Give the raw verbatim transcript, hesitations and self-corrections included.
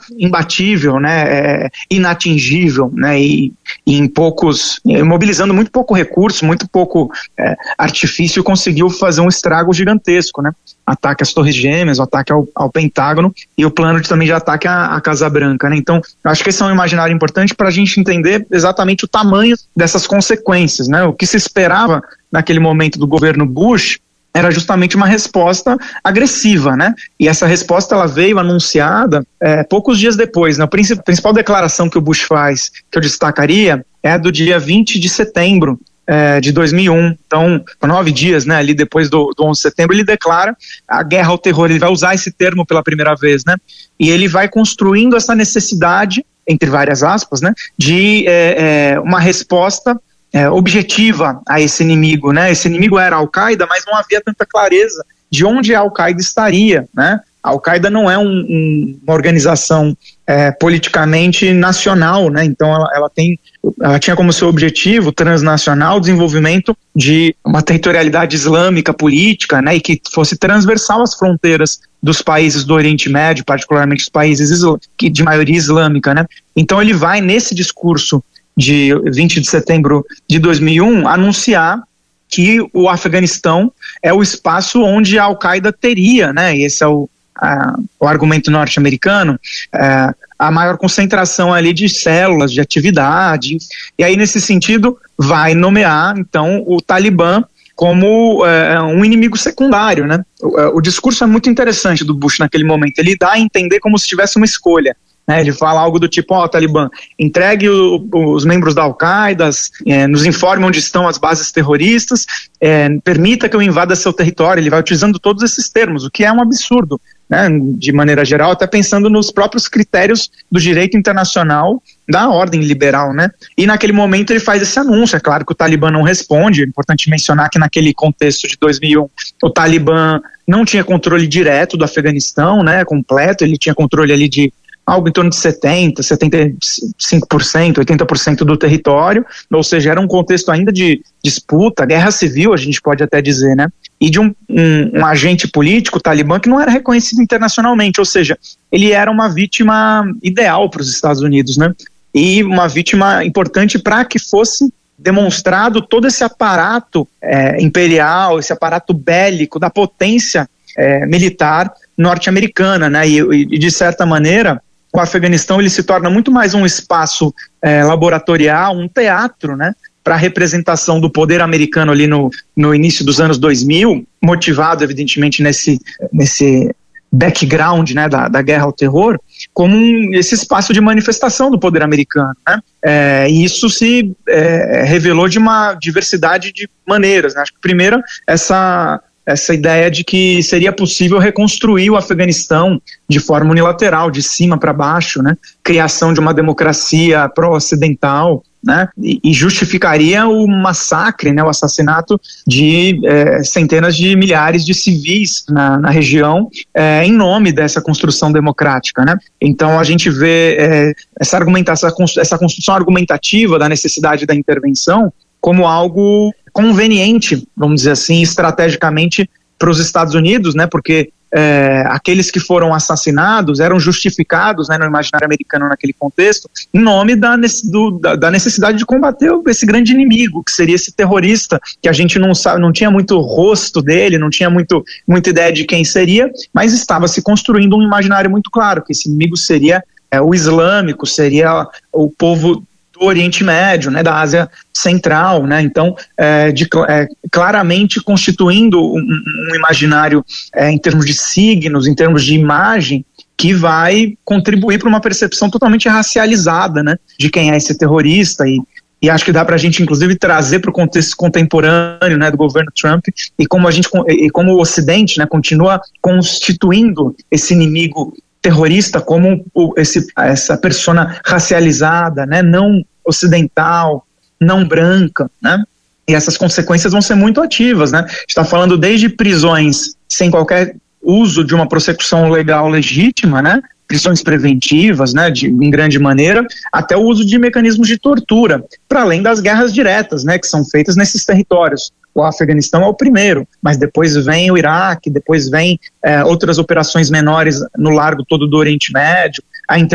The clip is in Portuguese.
imbatível, né, é, inatingível, né, e, e em poucos, mobilizando muito pouco recurso, muito pouco é, artifício, conseguiu fazer um estrago gigantesco, né, ataque às Torres Gêmeas, o ataque ao, ao Pentágono e o plano de, também de ataque à, à Casa Branca, né. Então, eu acho que esse é um imaginário importante para a gente entender exatamente o tamanho dessas consequências, né. O que se esperava naquele momento do governo Bush era justamente uma resposta agressiva, né? E essa resposta ela veio anunciada é, poucos dias depois, né? A principal, principal declaração que o Bush faz, que eu destacaria, é a do dia vinte de setembro é, de dois mil e um. Então, nove dias, né? Ali depois do, do onze de setembro, ele declara a guerra ao terror. Ele vai usar esse termo pela primeira vez, né? E ele vai construindo essa necessidade, entre várias aspas, né? De é, é, uma resposta É, objetiva a esse inimigo, né? Esse inimigo era a Al-Qaeda, mas não havia tanta clareza de onde a Al-Qaeda estaria, né? A Al-Qaeda não é um, um, uma organização é, politicamente nacional, né? Então ela, ela, tem, ela tinha como seu objetivo transnacional o desenvolvimento de uma territorialidade islâmica política, né? E que fosse transversal às fronteiras dos países do Oriente Médio, particularmente os países isla, que, de maioria islâmica, né? Então ele vai nesse discurso de vinte de setembro de dois mil e um, anunciar que o Afeganistão é o espaço onde a Al-Qaeda teria, né, e esse é o, a, o argumento norte-americano, é, a maior concentração ali de células, de atividade, e aí nesse sentido vai nomear então o Talibã como é, um inimigo secundário, né. O, o discurso é muito interessante do Bush naquele momento, ele dá a entender como se tivesse uma escolha. É, ele fala algo do tipo, ó, oh, Talibã, entregue o, os membros da Al-Qaeda, é, nos informe onde estão as bases terroristas, é, permita que eu invada seu território. Ele vai utilizando todos esses termos, o que é um absurdo, né, de maneira geral, até pensando nos próprios critérios do direito internacional da ordem liberal, né? E naquele momento ele faz esse anúncio. É claro que o Talibã não responde, é importante mencionar que naquele contexto de dois mil e um, o Talibã não tinha controle direto do Afeganistão, né, completo, ele tinha controle ali de algo em torno de setenta por cento, setenta e cinco por cento, oitenta por cento do território, ou seja, era um contexto ainda de disputa, guerra civil, a gente pode até dizer, né? E de um, um, um agente político, o Talibã, que não era reconhecido internacionalmente, ou seja, ele era uma vítima ideal para os Estados Unidos, né? E uma vítima importante para que fosse demonstrado todo esse aparato é, imperial, esse aparato bélico da potência é, militar norte-americana, né? E, e de certa maneira, o Afeganistão ele se torna muito mais um espaço é, laboratorial, um teatro, né, para a representação do poder americano ali no, no início dos anos dois mil, motivado evidentemente nesse, nesse background, né, da, da guerra ao terror, como um, esse espaço de manifestação do poder americano, né? É, e isso se é, revelou de uma diversidade de maneiras, né? Acho que primeiro essa essa ideia de que seria possível reconstruir o Afeganistão de forma unilateral, de cima para baixo, né? Criação de uma democracia pró-ocidental, né? E, e justificaria o massacre, né? O assassinato de é, centenas de milhares de civis na, na região é, em nome dessa construção democrática, né? Então a gente vê é, essa argumentação, essa construção argumentativa da necessidade da intervenção como algo conveniente, vamos dizer assim, estrategicamente para os Estados Unidos, né, porque é, aqueles que foram assassinados eram justificados, né, no imaginário americano naquele contexto, em nome da, do, da, da necessidade de combater esse grande inimigo, que seria esse terrorista, que a gente não sabe, não tinha muito rosto dele, não tinha muito, muita ideia de quem seria, mas estava se construindo um imaginário muito claro, que esse inimigo seria é, o islâmico, seria o povo do Oriente Médio, né, da Ásia Central, né, então é, de, é, claramente constituindo um, um imaginário é, em termos de signos, em termos de imagem, que vai contribuir para uma percepção totalmente racializada, né, de quem é esse terrorista, e, e acho que dá para a gente inclusive trazer para o contexto contemporâneo, né, do governo Trump, e como a gente, e como o Ocidente, né, continua constituindo esse inimigo terrorista como esse, essa persona racializada, né, não ocidental, não branca, né, e essas consequências vão ser muito ativas, né, está falando desde prisões sem qualquer uso de uma prossecução legal legítima, né, prisões preventivas, né, de, em grande maneira, até o uso de mecanismos de tortura, para além das guerras diretas, né, que são feitas nesses territórios. O Afeganistão é o primeiro, mas depois vem o Iraque, depois vem é, outras operações menores no largo todo do Oriente Médio, a